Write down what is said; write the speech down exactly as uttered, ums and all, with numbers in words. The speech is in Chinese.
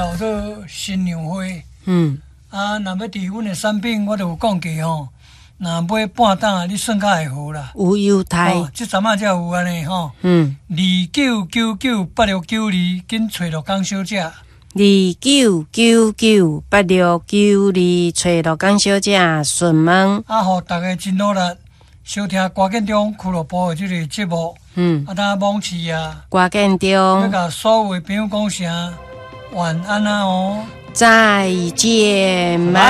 有做新娘花。 嗯， 啊，若要伫阮的产品，我就有讲过吼。若买半档啊，你算较会好啦。 无优待。 哦，即阵啊才有安尼吼。 嗯， 二九九九八六九二，紧找着江小姐。 二九九九八六九二，找到江小姐询问。 啊，互大家真努力收听歌建中俱乐部的即个节目。 嗯， 啊，当往期啊， 歌建中要甲所有的朋友讲声晚安啊哦。 再见，拜。